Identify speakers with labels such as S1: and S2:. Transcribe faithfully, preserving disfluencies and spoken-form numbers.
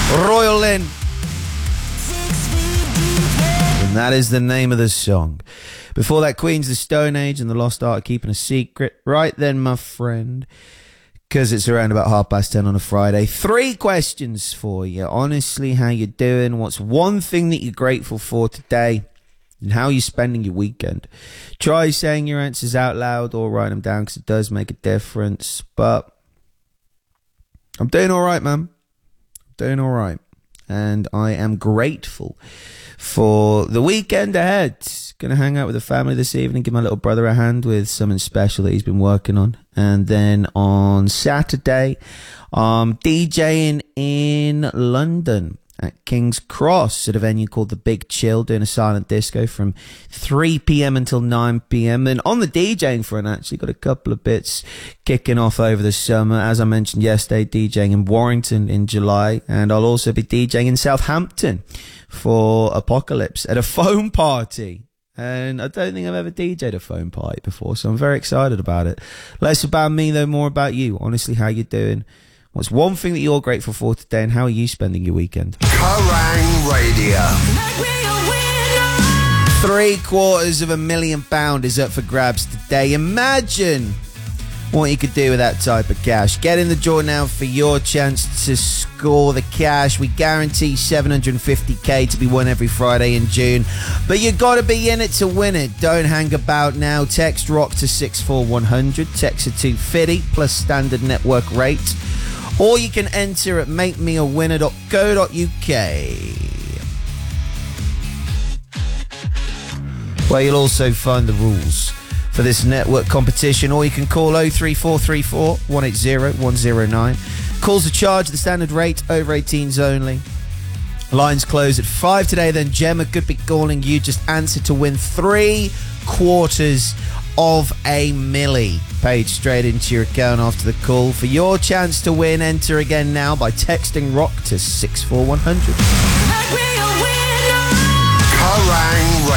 S1: Royal Lynn. And that is the name of the song. Before that, Queen's The Stone Age and The Lost Art of Keeping a Secret. Right then, my friend, because it's around about half past ten on a Friday. Three questions for you. Honestly, how you doing? What's one thing that you're grateful for today? And how are you spending your weekend? Try saying your answers out loud or write them down because it does make a difference. But I'm doing all right, man. I'm doing all right. And I am grateful for the weekend ahead. Going to hang out with the family this evening, give my little brother a hand with something special that he's been working on. And then on Saturday, I'm DJing in London at King's Cross at a venue called The Big Chill, doing a silent disco from three p.m. until nine p.m. Then on the DJing front, actually got a couple of bits kicking off over the summer. As I mentioned yesterday, DJing in Warrington in July, and I'll also be DJing in Southampton for Apocalypse at a foam party. And I don't think I've ever DJed a foam party before, so I'm very excited about it. Less about me, though, more about you. Honestly, how you doing? What's one thing that you're grateful for today, and how are you spending your weekend?
S2: Kerrang Radio.
S1: Three quarters of a million pound is up for grabs today. Imagine what you could do with that type of cash. Get in the draw now for your chance to score the cash. We guarantee seven hundred fifty k to be won every Friday in June. But you got to be in it to win it. Don't hang about now. Text ROCK to six four one hundred. Text it to fifty plus standard network rate. Or you can enter at make me a winner dot co dot uk, where you'll also find the rules for this network competition. Or you can call oh three four three four, one eight zero, one zero nine. Calls are charged the standard rate, over eighteens only. Lines close at five today. Then Gemma could be calling you. Just answer to win three quarters of a milli paid straight into your account after the call. For your chance to win, enter again now by texting ROCK to six four one hundred.
S2: Kerrang!